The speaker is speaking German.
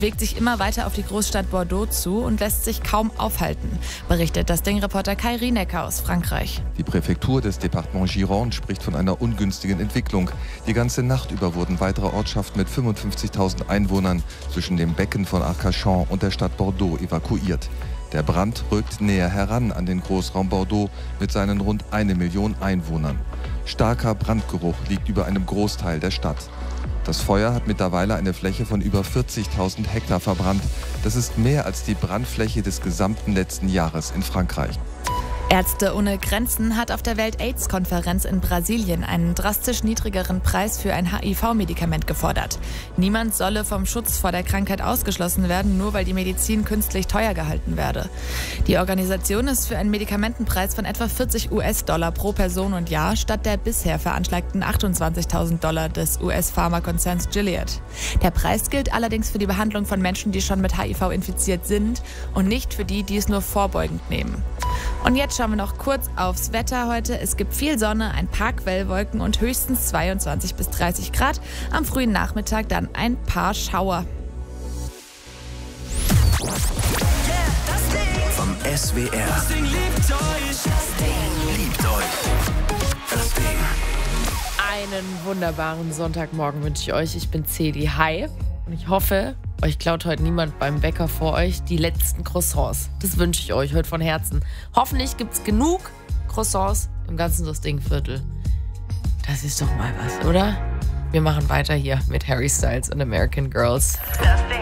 bewegt sich immer weiter auf die Großstadt Bordeaux zu und lässt sich kaum aufhalten, berichtet das Ding-Reporter Kai Rienecker aus Frankreich. Die Präfektur des Departements Gironde spricht von einer ungünstigen Entwicklung. Die ganze Nacht über wurden weitere Ortschaften mit 55.000 Einwohnern zwischen dem Becken von Arcachon und der Stadt Bordeaux evakuiert. Der Brand rückt näher heran an den Großraum Bordeaux mit seinen rund 1 Million Einwohnern. Starker Brandgeruch liegt über einem Großteil der Stadt. Das Feuer hat mittlerweile eine Fläche von über 40.000 Hektar verbrannt. Das ist mehr als die Brandfläche des gesamten letzten Jahres in Frankreich. Ärzte ohne Grenzen hat auf der Welt-AIDS-Konferenz in Brasilien einen drastisch niedrigeren Preis für ein HIV-Medikament gefordert. Niemand solle vom Schutz vor der Krankheit ausgeschlossen werden, nur weil die Medizin künstlich teuer gehalten werde. Die Organisation ist für einen Medikamentenpreis von etwa 40 US-Dollar pro Person und Jahr statt der bisher veranschlagten 28.000 Dollar des US-Pharmakonzerns Gilead. Der Preis gilt allerdings für die Behandlung von Menschen, die schon mit HIV infiziert sind und nicht für die, die es nur vorbeugend nehmen. Und jetzt schauen wir noch kurz aufs Wetter heute. Es gibt viel Sonne, ein paar Quellwolken und höchstens 22 bis 30 Grad. Am frühen Nachmittag dann ein paar Schauer. Vom SWR. Das Ding liebt euch. Das Ding liebt euch. Das Ding. Einen wunderbaren Sonntagmorgen wünsche ich euch. Ich bin Cedi. Hi. Und ich hoffe, euch klaut heute niemand beim Bäcker vor euch die letzten Croissants. Das wünsche ich euch heute von Herzen. Hoffentlich gibt es genug Croissants im ganzen Das-Ding-Viertel. Das ist doch mal was, oder? Wir machen weiter hier mit Harry Styles und American Girls. Das Ding.